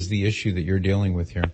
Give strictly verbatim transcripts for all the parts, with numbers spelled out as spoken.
is the issue that you're dealing with here?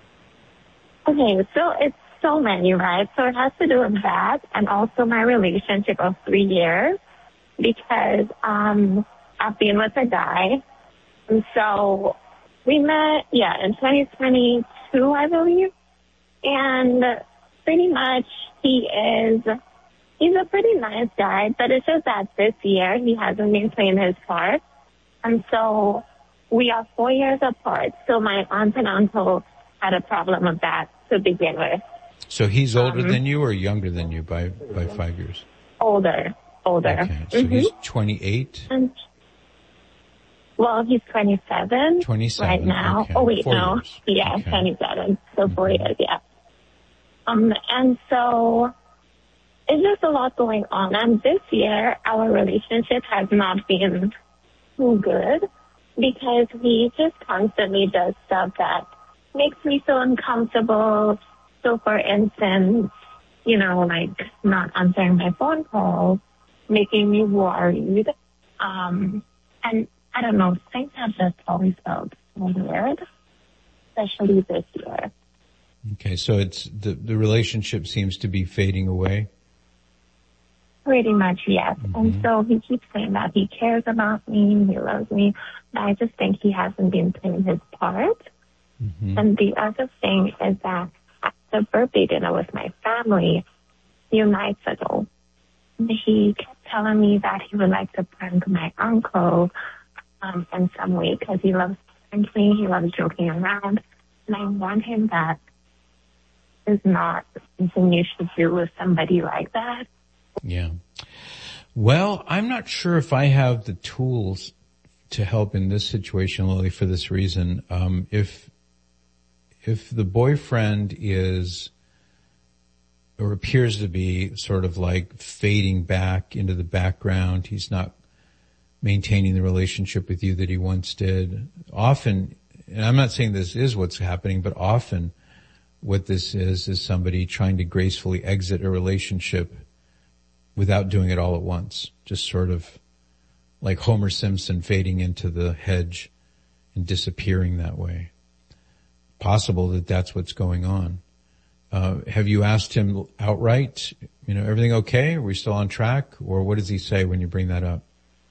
Okay, so it's so many, right? So it has to do with that and also my relationship of three years because um, I've been with a guy. And so we met, yeah, in twenty twenty-two, I believe. And pretty much he is, he's a pretty nice guy, but it's just that this year he hasn't been playing his part. And so we are four years apart. So my aunt and uncle had a problem with that to begin with. So he's older um, than you or younger than you by, by five years? Older, older. Okay, so mm-hmm. he's twenty-eight? And, well, he's twenty-seven, twenty-seven right now. Okay. Oh, wait, four no. Years. Yeah, okay. twenty-seven. So mm-hmm. four years, yeah. Um, and so it's just a lot going on. And this year, our relationship has not been too good because he just constantly does stuff that makes me so uncomfortable. So, for instance, you know, like not answering my phone calls, making me worried. Um, and I don't know, things have just always felt weird, especially this year. Okay, so it's the the relationship seems to be fading away? Pretty much, yes. Mm-hmm. And so he keeps saying that he cares about me, he loves me, but I just think he hasn't been playing his part. Mm-hmm. And the other thing is that at the birthday dinner with my family a few nights ago, he kept telling me that he would like to prank my uncle um, in some way because he loves pranking, he loves joking around. And I warned him that is not something you should do with somebody like that. Yeah. Well, I'm not sure if I have the tools to help in this situation, Lily, for this reason. Um, if, if the boyfriend is, or appears to be sort of like fading back into the background, he's not maintaining the relationship with you that he once did. Often, and I'm not saying this is what's happening, but often what this is, is somebody trying to gracefully exit a relationship without doing it all at once. Just sort of like Homer Simpson fading into the hedge and disappearing that way. Possible that that's what's going on. Uh, have you asked him outright, you know, everything okay? Are we still on track? Or what does he say when you bring that up?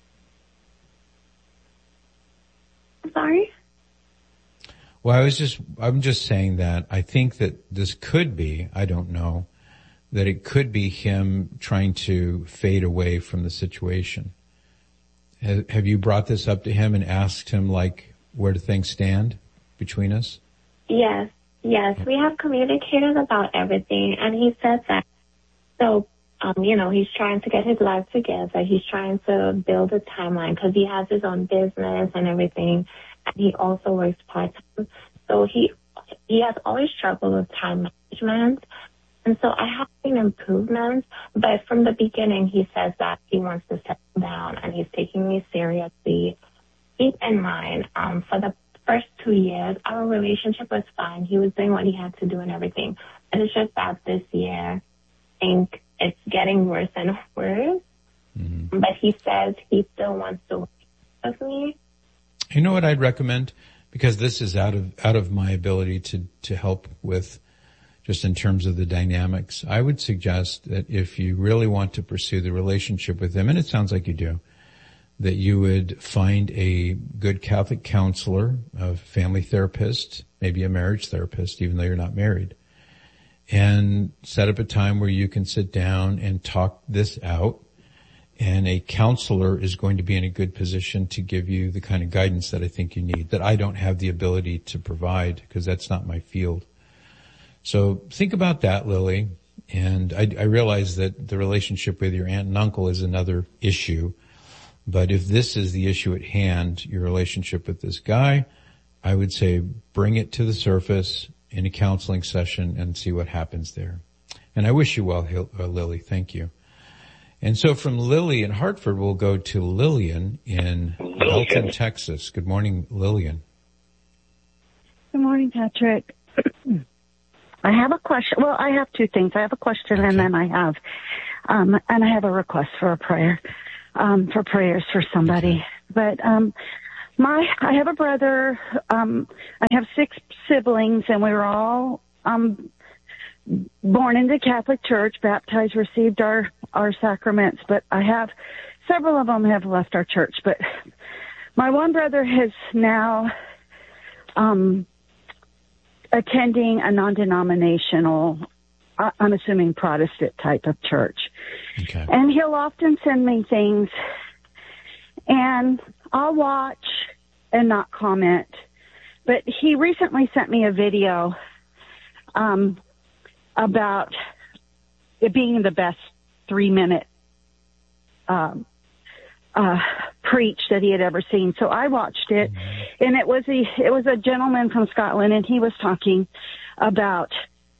Sorry? Well, I was just, I'm just saying that I think that this could be, I don't know, that it could be him trying to fade away from the situation. Have, have you brought this up to him and asked him, like, where do things stand between us? Yes, yes. We have communicated about everything, and he said that. So, um, you know, he's trying to get his life together. He's trying to build a timeline because he has his own business and everything. And he also works part-time. So he he has always struggled with time management. And so I have seen improvements, but from the beginning he says that he wants to settle down and he's taking me seriously. Keep in mind, um, for the first two years, our relationship was fine. He was doing what he had to do and everything. And it's just that this year, I think it's getting worse and worse. Mm-hmm. But he says he still wants to work with me. You know what I'd recommend? Because this is out of, out of my ability to, to help with just in terms of the dynamics. I would suggest that if you really want to pursue the relationship with him, and it sounds like you do, that you would find a good Catholic counselor, a family therapist, maybe a marriage therapist, even though you're not married, and set up a time where you can sit down and talk this out. And a counselor is going to be in a good position to give you the kind of guidance that I think you need, that I don't have the ability to provide because that's not my field. So think about that, Lily. And I, I realize that the relationship with your aunt and uncle is another issue. But if this is the issue at hand, your relationship with this guy, I would say bring it to the surface in a counseling session and see what happens there. And I wish you well, uh, Lily. Thank you. And so from Lily in Hartford, we'll go to Lillian in Elton, Texas. Good morning, Lillian. Good morning, Patrick. I have a question. Well, I have two things. I have a question, okay. and then I have, um, and I have a request for a prayer, um, for prayers for somebody. Okay. But um, My, I have a brother. Um, I have six siblings, and we were all um, born into the Catholic Church, baptized, received our our sacraments. But I have several of them have left our church. But my one brother has now um, attending a non-denominational, I'm assuming Protestant type of church. Okay. And he'll often send me things, and I'll watch and not comment. But he recently sent me a video um, about it being the best three-minute um, uh, preach that he had ever seen. So I watched it, mm-hmm. and it was a it was a gentleman from Scotland, and he was talking about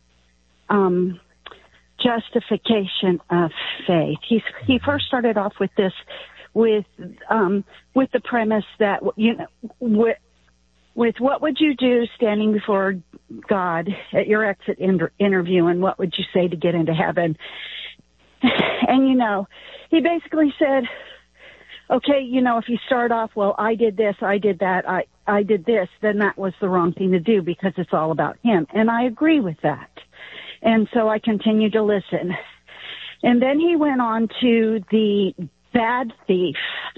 um, justification of faith. He's he first started off with this, with um, with the premise that you know with, with what would you do standing before God at your exit inter- interview, and what would you say to get into heaven? And you know, he basically said, okay, you know, if you start off, well, I did this, I did that, I, I did this, then that was the wrong thing to do because it's all about him. And I agree with that. And so I continued to listen. And then he went on to the bad thief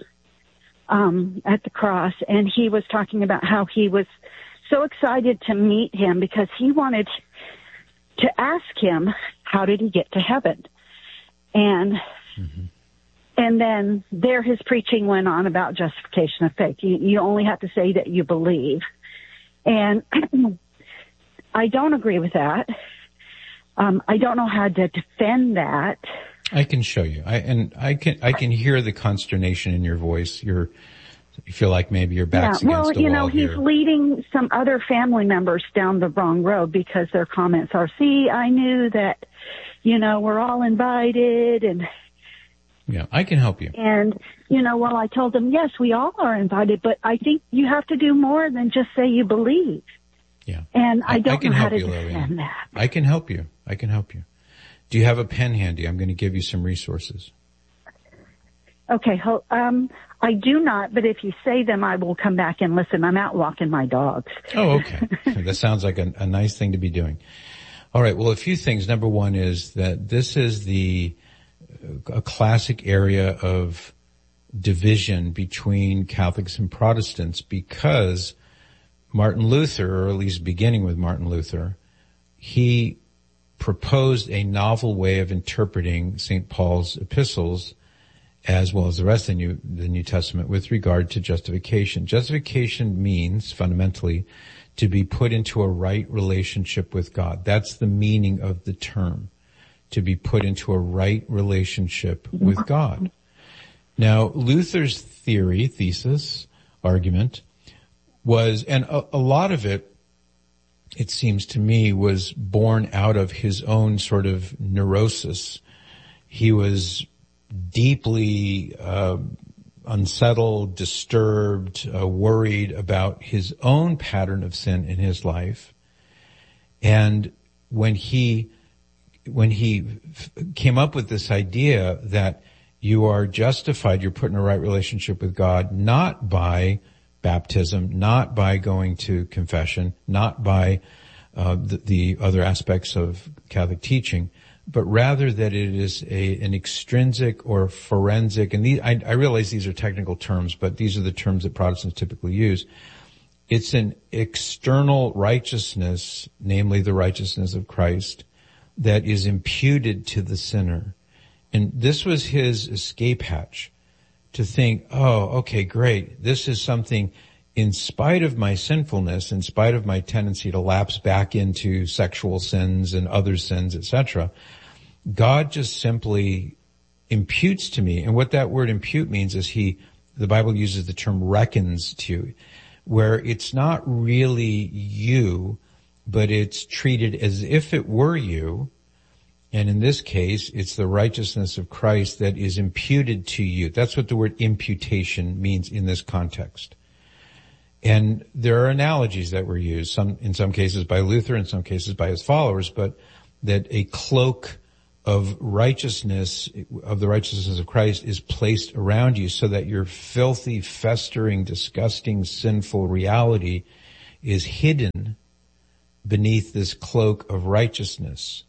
um, at the cross, and he was talking about how he was so excited to meet him because he wanted to ask him, how did he get to heaven? And... Mm-hmm. And then there his preaching went on about justification of faith. You, you only have to say that you believe. And I don't agree with that. Um, I don't know how to defend that. I can show you. I, and I can, I can hear the consternation in your voice. You're, you feel like maybe your back's yeah, against well, the you wall know, he's here. leading some other family members down the wrong road because their comments are, see, I knew that, you know, we're all invited and... Yeah, I can help you. And, you know, well, I told them, yes, we all are invited, but I think you have to do more than just say you believe. Yeah. And I, I don't I can know how help to you, defend Lillian. that. I can help you. I can help you. Do you have a pen handy? I'm going to give you some resources. Okay, um, I do not, but if you say them, I will come back and listen. I'm out walking my dogs. Oh, okay. That sounds like a, a nice thing to be doing. All right, well, a few things. Number one is that this is the a classic area of division between Catholics and Protestants because Martin Luther, or at least beginning with Martin Luther, he proposed a novel way of interpreting Saint Paul's epistles as well as the rest of the New, the New Testament with regard to justification. Justification means fundamentally to be put into a right relationship with God. That's the meaning of the term. To be put into a right relationship with God. Now, Luther's theory, thesis, argument was, and a, a lot of it, it seems to me, was born out of his own sort of neurosis. He was deeply uh, unsettled, disturbed, uh, worried about his own pattern of sin in his life. And when he when he f- came up with this idea that you are justified, you're put in a right relationship with God, not by baptism, not by going to confession, not by uh, the, the other aspects of Catholic teaching, but rather that it is a, an extrinsic or forensic, and these, I, I realize these are technical terms, but these are the terms that Protestants typically use. It's an external righteousness, namely the righteousness of Christ, that is imputed to the sinner. And this was his escape hatch, to think, oh, okay, great. This is something, in spite of my sinfulness, in spite of my tendency to lapse back into sexual sins and other sins, et cetera, God just simply imputes to me. And what that word impute means is he, the Bible uses the term reckons to you, where it's not really you, but it's treated as if it were you. And in this case, it's the righteousness of Christ that is imputed to you. That's what the word imputation means in this context. And there are analogies that were used, some, in some cases by Luther, in some cases by his followers, but that a cloak of righteousness, of the righteousness of Christ is placed around you so that your filthy, festering, disgusting, sinful reality is hidden beneath this cloak of righteousness.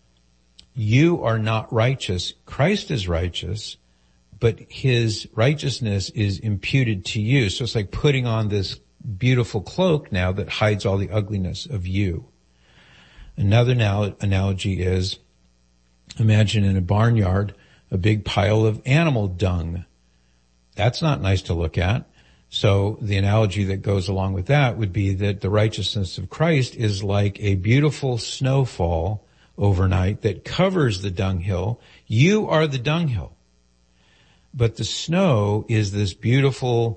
You are not righteous. Christ is righteous, but his righteousness is imputed to you. So it's like putting on this beautiful cloak now that hides all the ugliness of you. Another anal- analogy is, imagine in a barnyard a big pile of animal dung. That's not nice to look at. So the analogy that goes along with that would be that the righteousness of Christ is like a beautiful snowfall overnight that covers the dunghill. You are the dunghill. But the snow is this beautiful,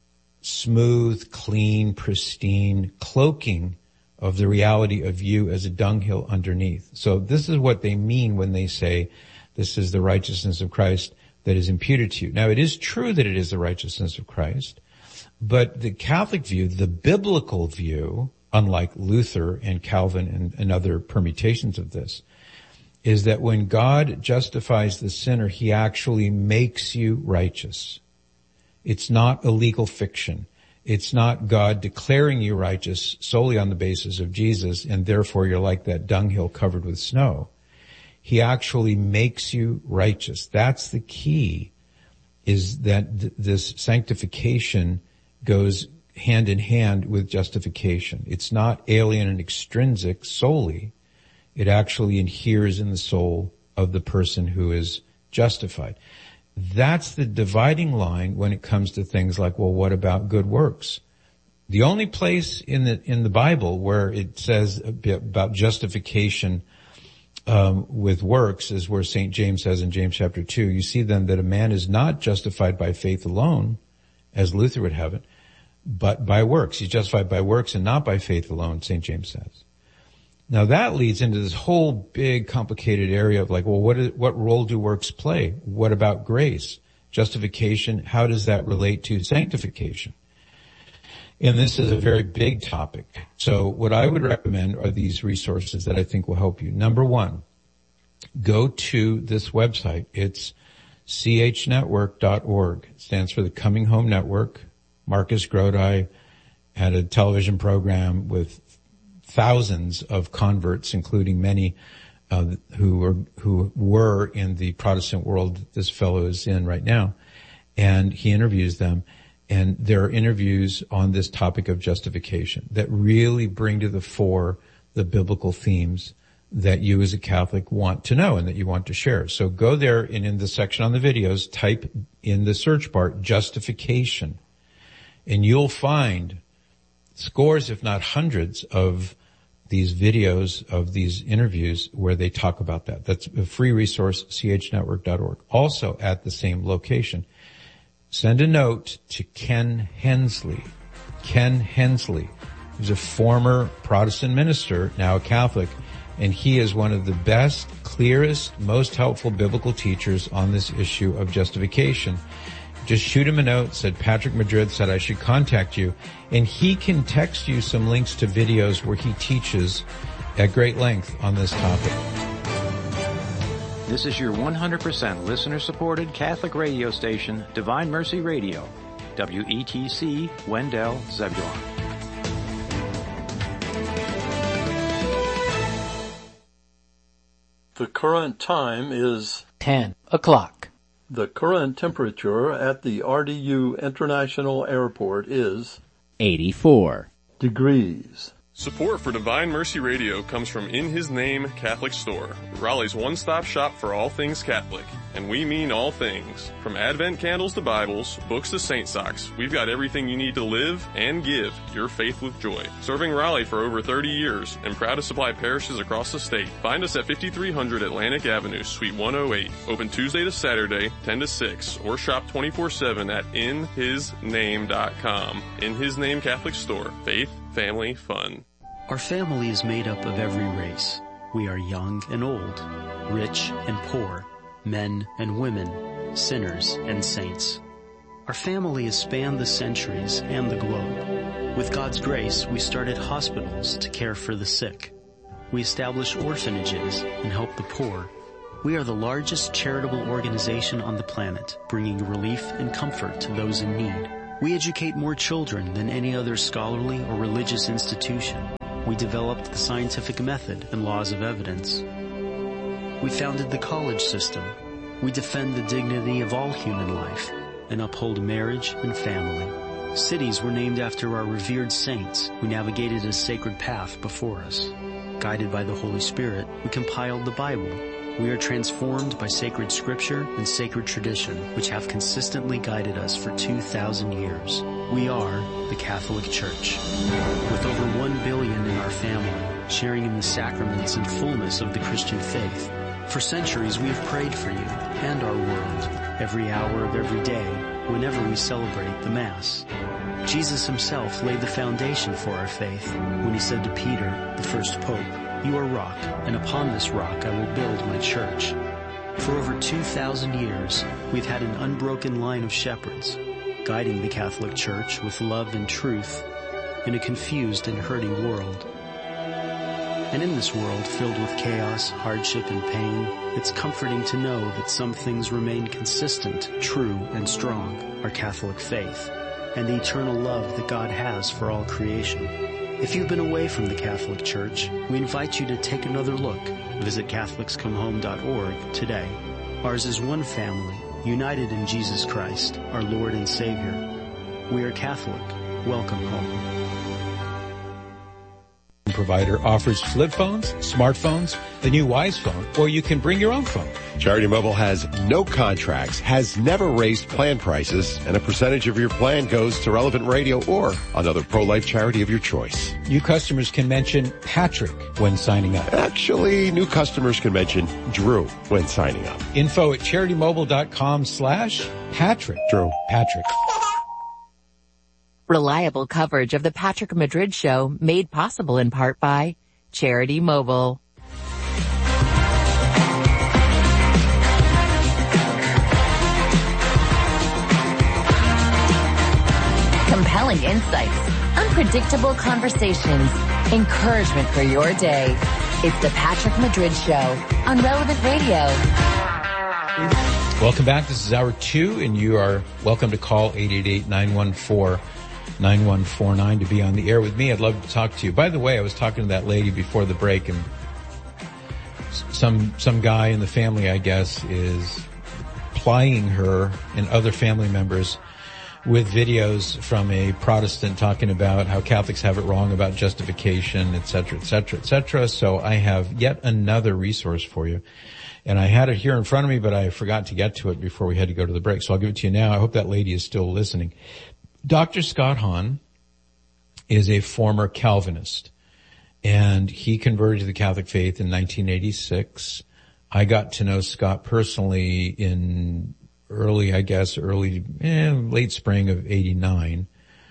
smooth, clean, pristine cloaking of the reality of you as a dunghill underneath. So this is what they mean when they say this is the righteousness of Christ that is imputed to you. Now, it is true that it is the righteousness of Christ, but the Catholic view, the biblical view, unlike Luther and Calvin and, and other permutations of this, is that when God justifies the sinner, he actually makes you righteous. It's not a legal fiction. It's not God declaring you righteous solely on the basis of Jesus, and therefore you're like that dunghill covered with snow. He actually makes you righteous. That's the key, is that th- this sanctification goes hand in hand with justification. It's not alien and extrinsic solely. It actually inheres in the soul of the person who is justified. That's the dividing line when it comes to things like, well, what about good works? The only place in the in the Bible where it says a bit about justification um, with works is where Saint James says in James chapter two. You see then that a man is not justified by faith alone, as Luther would have it, but by works. He's justified by works and not by faith alone, Saint James says. Now that leads into this whole big complicated area of like, well, what is, what role do works play? What about grace? Justification, how does that relate to sanctification? And this is a very big topic. So what I would recommend are these resources that I think will help you. Number one, go to this website. It's c h network dot org. It stands for the Coming Home Network. Marcus Grodi had a television program with thousands of converts, including many uh, who were who were in the Protestant world this fellow is in right now, and he interviews them. And there are interviews on this topic of justification that really bring to the fore the biblical themes that you as a Catholic want to know and that you want to share. So go there, and in the section on the videos, type in the search bar justification, and you'll find scores, if not hundreds, of these videos of these interviews where they talk about that. That's a free resource, c h network dot org. Also at the same location, send a note to Ken Hensley. Ken Hensley, who's a former Protestant minister, now a Catholic, and he is one of the best, clearest, most helpful biblical teachers on this issue of justification. Just shoot him a note, said Patrick Madrid said I should contact you, and he can text you some links to videos where he teaches at great length on this topic. This is your one hundred percent listener-supported Catholic radio station, Divine Mercy Radio, W E T C, Wendell, Zebulon. The current time is ten o'clock. The current temperature at the R D U International Airport is eighty-four degrees. Support for Divine Mercy Radio comes from In His Name Catholic Store, Raleigh's one-stop shop for all things Catholic. And we mean all things. From Advent candles to Bibles, books to saint socks, we've got everything you need to live and give your faith with joy. Serving Raleigh for over thirty years and proud to supply parishes across the state. Find us at fifty-three hundred Atlantic Avenue, Suite one oh eight. Open Tuesday to Saturday, ten to six, or shop twenty-four seven at in his name dot com. In His Name Catholic Store. Faith, family, fun. Our family is made up of every race. We are young and old, rich and poor, men and women, sinners and saints. Our family has spanned the centuries and the globe. With God's grace, we started hospitals to care for the sick. We established orphanages and helped the poor. We are the largest charitable organization on the planet, bringing relief and comfort to those in need. We educate more children than any other scholarly or religious institution. We developed the scientific method and laws of evidence. We founded the college system. We defend the dignity of all human life and uphold marriage and family. Cities were named after our revered saints who navigated a sacred path before us. Guided by the Holy Spirit, we compiled the Bible. We are transformed by sacred scripture and sacred tradition, which have consistently guided us for two thousand years. We are the Catholic Church. With over one billion in our family, sharing in the sacraments and fullness of the Christian faith. For centuries we have prayed for you and our world, every hour of every day, whenever we celebrate the Mass. Jesus himself laid the foundation for our faith when he said to Peter, the first pope, "You are rock, and upon this rock I will build my church." For over two thousand years, we've had an unbroken line of shepherds, guiding the Catholic Church with love and truth in a confused and hurting world. And in this world filled with chaos, hardship, and pain, it's comforting to know that some things remain consistent, true, and strong, our Catholic faith, and the eternal love that God has for all creation. If you've been away from the Catholic Church, we invite you to take another look. Visit Catholics Come Home dot org today. Ours is one family, united in Jesus Christ, our Lord and Savior. We are Catholic. Welcome home. Provider offers flip phones, smartphones, the new Wise phone, or you can bring your own phone. Charity Mobile has no contracts, has never raised plan prices, and a percentage of your plan goes to Relevant Radio or another pro-life charity of your choice. New customers can mention Patrick when signing up. Actually, new customers can mention Drew when signing up. Info at CharityMobile.com slash Patrick. Drew. Patrick. Reliable coverage of the Patrick Madrid Show, made possible in part by Charity Mobile. Compelling insights, unpredictable conversations, encouragement for your day. It's the Patrick Madrid Show on Relevant Radio. Welcome back. This is hour two, and you are welcome to call eight eight eight, nine one four, nine one four nine to be on the air with me. I'd love to talk to you. By the way, I was talking to that lady before the break, and some some guy in the family, I guess, is plying her and other family members with videos from a Protestant talking about how Catholics have it wrong about justification, et cetera, et cetera, et cetera. So I have yet another resource for you. And I had it here in front of me, but I forgot to get to it before we had to go to the break. So I'll give it to you now. I hope that lady is still listening. Doctor Scott Hahn is a former Calvinist, and he converted to the Catholic faith in nineteen eighty-six. I got to know Scott personally in early, I guess, early, eh, late spring of eighty-nine.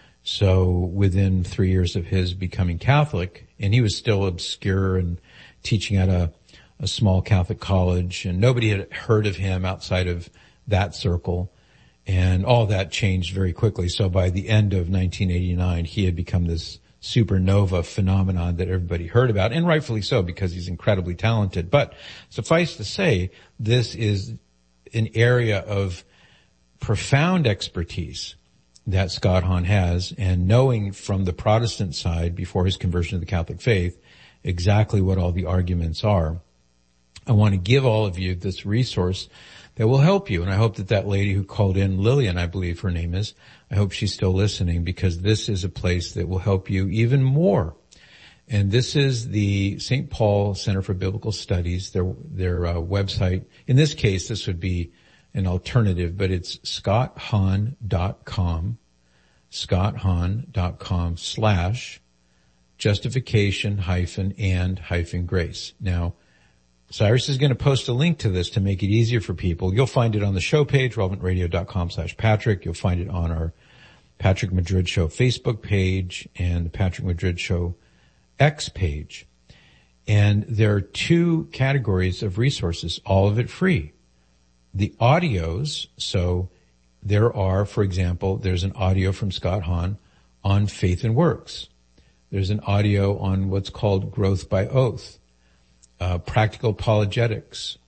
So within three years of his becoming Catholic, and he was still obscure and teaching at a, a small Catholic college, and nobody had heard of him outside of that circle. And all that changed very quickly. So by the end of nineteen eighty-nine, he had become this supernova phenomenon that everybody heard about, and rightfully so, because he's incredibly talented. But suffice to say, this is an area of profound expertise that Scott Hahn has, and knowing from the Protestant side before his conversion to the Catholic faith exactly what all the arguments are. I want to give all of you this resource that will help you. And I hope that that lady who called in, Lillian, I believe her name is, I hope she's still listening, because this is a place that will help you even more. And this is the Saint Paul Center for Biblical Studies, their, their uh, website. In this case, this would be an alternative, but it's scott hahn dot com, scott hahn dot com slash justification hyphen and hyphen grace. Now, Cyrus is going to post a link to this to make it easier for people. You'll find it on the show page, relevant radio dot com slash Patrick. You'll find it on our Patrick Madrid Show Facebook page and the Patrick Madrid Show X page. And there are two categories of resources, all of it free. The audios, so there are, for example, there's an audio from Scott Hahn on faith and works. There's an audio on what's called growth by oath. Uh, practical apologetics,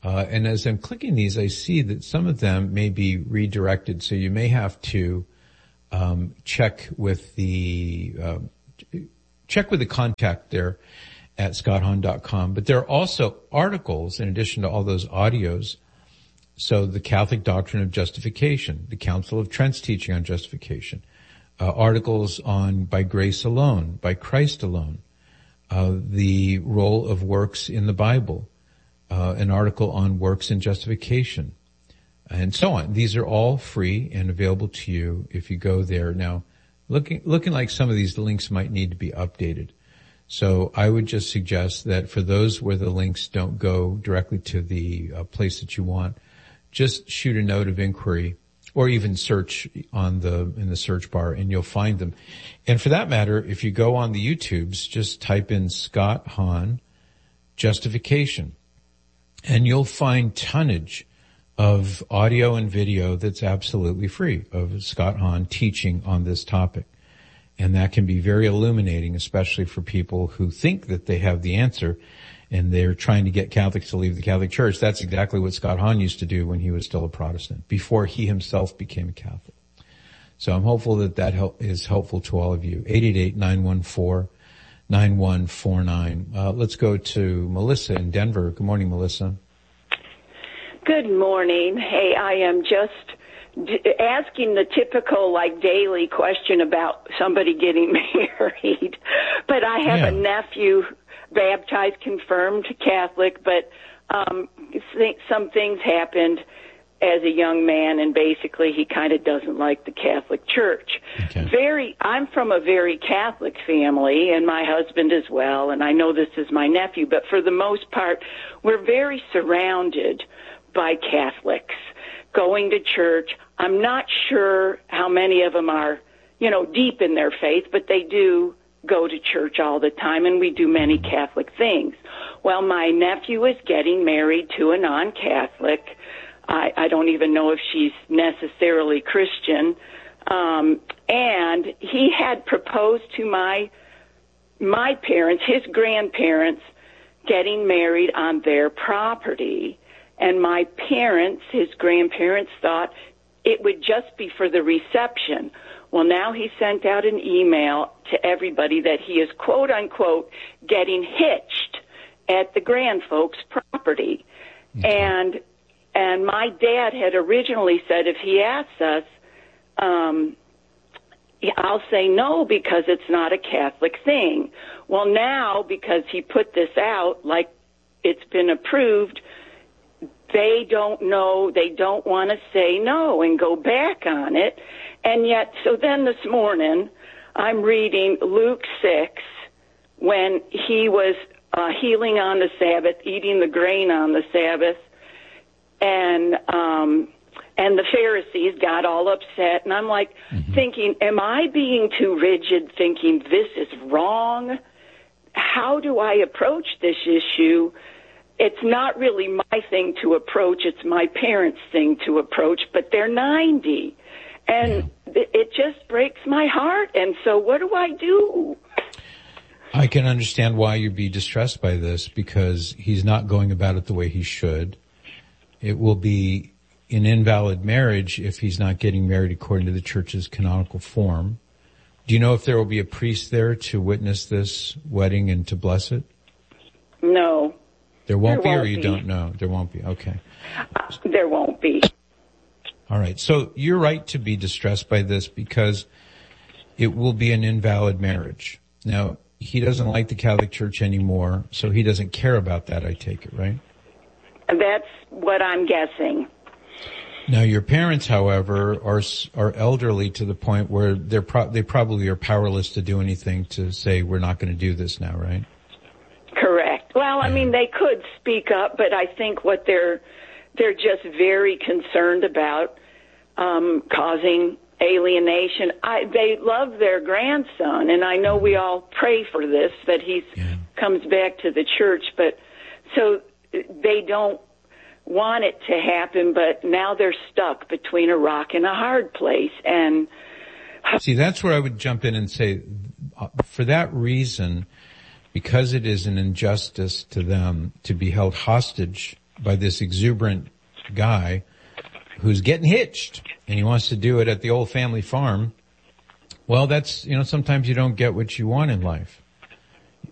Uh, and as I'm clicking these, I see that some of them may be redirected, so you may have to um, check with the uh, check with the contact there at scott hahn dot com. But there are also articles in addition to all those audios. So the Catholic Doctrine of Justification, the Council of Trent's teaching on justification, uh, articles on By Grace Alone, by Christ Alone, uh, the role of works in the Bible, Uh, an article on works in justification, and so on. These are all free and available to you if you go there. Now, looking, looking like some of these links might need to be updated. So I would just suggest that for those where the links don't go directly to the uh, place that you want, just shoot a note of inquiry or even search on the, in the search bar and you'll find them. And for that matter, if you go on the YouTubes, just type in Scott Hahn Justification. And you'll find tonnage of audio and video that's absolutely free of Scott Hahn teaching on this topic. And that can be very illuminating, especially for people who think that they have the answer and they're trying to get Catholics to leave the Catholic Church. That's exactly what Scott Hahn used to do when he was still a Protestant, before he himself became a Catholic. So I'm hopeful that that help is helpful to all of you. eight eight eight, nine one four, nine one four nine. Uh, let's go to Melissa in Denver. Good morning, Melissa. Good morning. Hey, I am just d- asking the typical, like, daily question about somebody getting married. But I have yeah. a nephew, baptized, confirmed Catholic, but um, th- some things happened as a young man, and basically he kind of doesn't like the Catholic Church. Okay. Very, I'm from a very Catholic family, and my husband as well, and I know this is my nephew, but for the most part, we're very surrounded by Catholics going to church. I'm not sure how many of them are, you know, deep in their faith, but they do go to church all the time, and we do many Catholic things. Well, my nephew is getting married to a non-Catholic. I, I don't even know if she's necessarily Christian. Um, and he had proposed to my my parents, his grandparents, getting married on their property. And my parents, his grandparents, thought it would just be for the reception. Well, now he sent out an email to everybody that he is, quote unquote, getting hitched at the grand folks' property. Okay. And and my dad had originally said if he asks us, um, I'll say no because it's not a Catholic thing. Well, now, because he put this out, like it's been approved, they don't know, they don't want to say no and go back on it. And yet, so then this morning, I'm reading Luke six, when he was uh, healing on the Sabbath, eating the grain on the Sabbath, and um, and the Pharisees got all upset. And I'm like mm-hmm. thinking, am I being too rigid, thinking this is wrong? How do I approach this issue? It's not really my thing to approach. It's my parents' thing to approach, but they're ninety. And it just breaks my heart. And so what do I do? I can understand why you'd be distressed by this, because he's not going about it the way he should. It will be an invalid marriage if he's not getting married according to the church's canonical form. Do you know if there will be a priest there to witness this wedding and to bless it? No. There won't there be, won't or you be. don't know? There won't be. Okay. Uh, there won't be. All right. So you're right to be distressed by this, because it will be an invalid marriage. Now, he doesn't like the Catholic Church anymore, so he doesn't care about that, I take it, right? That's what I'm guessing. Now, your parents, however, are are elderly to the point where they're pro- they probably are powerless to do anything to say, we're not going to do this now, right? Correct. Well, I mean, they could speak up, but I think what they're they're just very concerned about um, causing alienation. I, they love their grandson, and I know we all pray for this, that he yeah. comes back to the church, but so they don't want it to happen, but now they're stuck between a rock and a hard place. And see, that's where I would jump in and say, uh, for that reason, because it is an injustice to them to be held hostage by this exuberant guy who's getting hitched and he wants to do it at the old family farm, well, that's, you know, sometimes you don't get what you want in life.